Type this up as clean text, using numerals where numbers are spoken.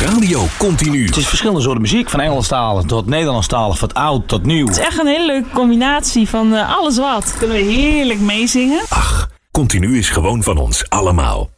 Radio Continu. Het is verschillende soorten muziek. Van Engelstalig tot Nederlandstalig, van oud tot nieuw. Het is echt een hele leuke combinatie van alles wat. Kunnen we heerlijk meezingen. Ach, Continu is gewoon van ons allemaal.